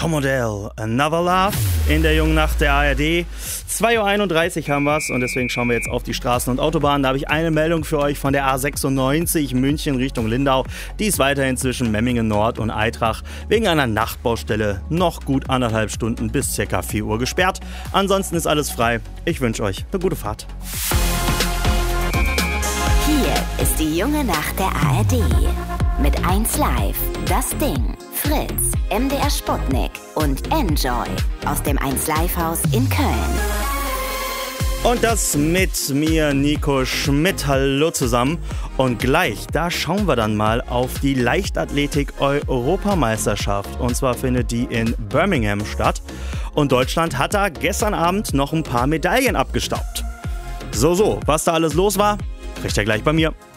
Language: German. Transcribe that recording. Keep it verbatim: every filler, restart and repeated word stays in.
Tom Odell, Another Love in der jungen Nacht der A R D. zwei Uhr einunddreißig haben wir's und deswegen schauen wir jetzt auf die Straßen und Autobahnen. Da habe ich eine Meldung für euch von der A sechsundneunzig München Richtung Lindau. Die ist weiterhin zwischen Memmingen Nord und Eitrach wegen einer Nachtbaustelle noch gut anderthalb Stunden bis ca. vier Uhr gesperrt. Ansonsten ist alles frei. Ich wünsche euch eine gute Fahrt. Hier ist die junge Nacht der A R D. Mit eins Live, Das Ding, Fritz, M D R Sputnik und Enjoy aus dem eins Live Haus in Köln. Und das mit mir, Nico Schmidt. Hallo zusammen. Und gleich, da schauen wir dann mal auf die Leichtathletik-Europameisterschaft. Und zwar findet die in Birmingham statt. Und Deutschland hat da gestern Abend noch ein paar Medaillen abgestaubt. So, so, was da alles los war, kriegt ihr gleich bei mir.